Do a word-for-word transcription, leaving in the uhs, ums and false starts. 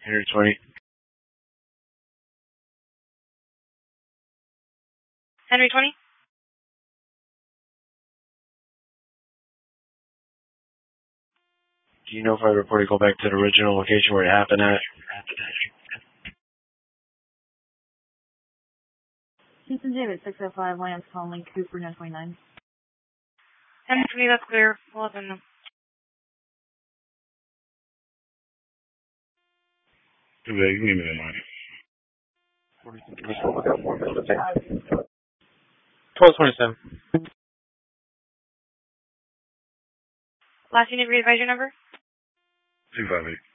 Henry twenty. Henry twenty? Do you know if I reported go back to the original location where it happened at? Houston David, six oh five, Lance calling Cooper, nine twenty-nine. Henry twenty, that's clear. We'll let them know. Too bad, you give me that money. twelve twenty-seven. Last unit, readvise your number? two five eight.